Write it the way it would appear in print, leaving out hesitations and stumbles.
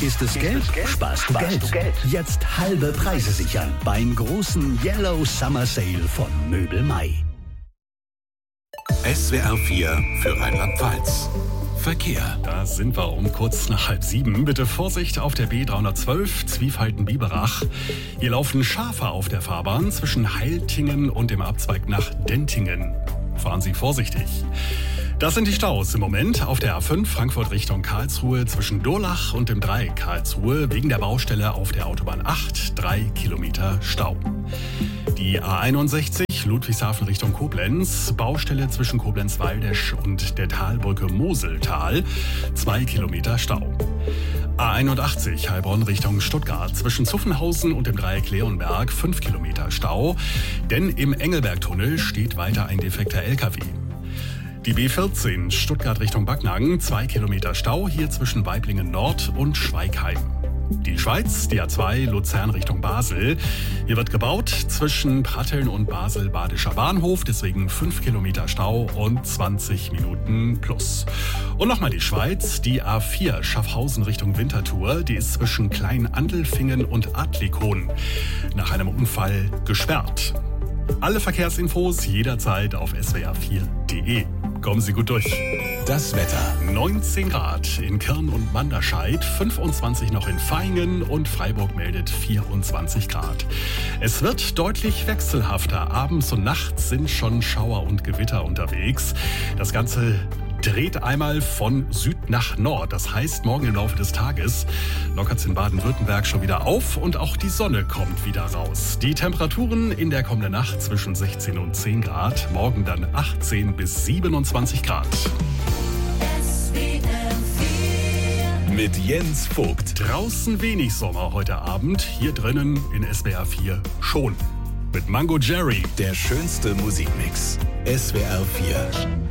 Ist es gelb? Sparst du Geld. Jetzt halbe Preise sichern beim großen Yellow Summer Sale von Möbel Mai. SWR 4 für Rheinland-Pfalz. Verkehr. Da sind wir um kurz nach 6:30. Bitte Vorsicht auf der B312 Zwiefalten-Biberach. Hier laufen Schafe auf der Fahrbahn zwischen Heiltingen und dem Abzweig nach Dentingen. Fahren Sie vorsichtig. Das sind die Staus im Moment auf der A5 Frankfurt Richtung Karlsruhe zwischen Durlach und dem Dreieck Karlsruhe wegen der Baustelle auf der Autobahn 8, 3 Kilometer Stau. Die A61 Ludwigshafen Richtung Koblenz, Baustelle zwischen Koblenz-Waldesch und der Talbrücke Moseltal, 2 Kilometer Stau. A81 Heilbronn Richtung Stuttgart, zwischen Zuffenhausen und dem Dreieck Leonberg, 5 Kilometer Stau, denn im Engelbergtunnel steht weiter ein defekter LKW. Die B14 Stuttgart Richtung Backnang, 2 Kilometer Stau, hier zwischen Waiblingen Nord und Schweigheim. Die Schweiz, die A2 Luzern Richtung Basel. Hier wird gebaut zwischen Pratteln und Basel-Badischer Bahnhof, deswegen 5 Kilometer Stau und 20 Minuten plus. Und nochmal die Schweiz, die A4 Schaffhausen Richtung Winterthur, die ist zwischen Klein-Andelfingen und Adlikon nach einem Unfall gesperrt. Alle Verkehrsinfos jederzeit auf swr4.de. Kommen Sie gut durch. Das Wetter. 19 Grad in Kirn und Manderscheid, 25 noch in Vaihingen und Freiburg meldet 24 Grad. Es wird deutlich wechselhafter. Abends und nachts sind schon Schauer und Gewitter unterwegs. Das Ganze dreht einmal von Süd nach Nord. Das heißt, morgen im Laufe des Tages lockert es in Baden-Württemberg schon wieder auf und auch die Sonne kommt wieder raus. Die Temperaturen in der kommenden Nacht zwischen 16 und 10 Grad, morgen dann 18 bis 27 Grad. Mit Jens Vogt. Draußen wenig Sommer heute Abend, hier drinnen in SWR 4 schon. Mit Mango Jerry. Der schönste Musikmix. SWR 4.